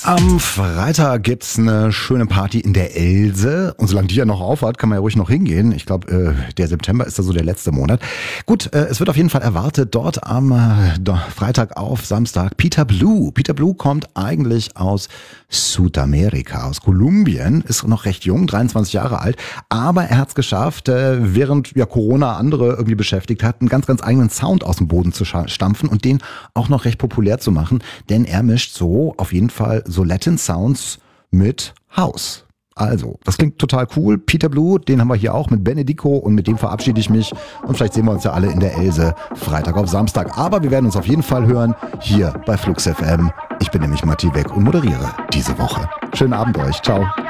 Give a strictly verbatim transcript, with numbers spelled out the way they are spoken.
Am Freitag gibt's eine schöne Party in der Else. Und solange die ja noch auf hat, kann man ja ruhig noch hingehen. Ich glaube, äh, der September ist da so der letzte Monat. Gut, äh, es wird auf jeden Fall erwartet, dort am äh, Freitag auf Samstag Peter Blue. Peter Blue kommt eigentlich aus Südamerika, aus Kolumbien, ist noch recht jung, dreiundzwanzig Jahre alt. Aber er hat's geschafft, äh, während ja Corona andere irgendwie beschäftigt hat, einen ganz, ganz eigenen Sound aus dem Boden zu stampfen und den auch noch recht populär zu machen. Denn er mischt so auf jeden Fall so Latin Sounds mit House. Also, das klingt total cool. Peter Blue, den haben wir hier auch mit Benedico und mit dem verabschiede ich mich. Und vielleicht sehen wir uns ja alle in der Else Freitag auf Samstag. Aber wir werden uns auf jeden Fall hören hier bei Flux F M. Ich bin nämlich Matti Beck und moderiere diese Woche. Schönen Abend euch. Ciao.